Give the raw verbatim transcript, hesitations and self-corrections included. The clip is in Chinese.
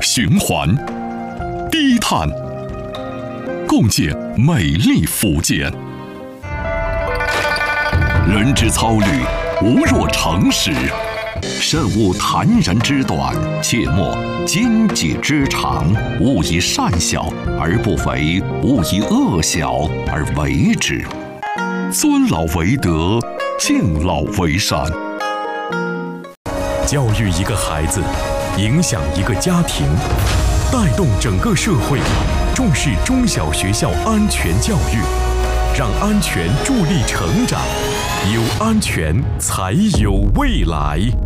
循环，低碳，共建美丽福建。人之操虑，无若诚实。慎勿谈人之短，切莫奸己之长。勿以善小而不为，勿以恶小而为之。尊老为德，敬老为善。 教育一个孩子，影响一个家庭，带动整个社会，重视中小学校安全教育，让安全助力成长，有安全才有未来。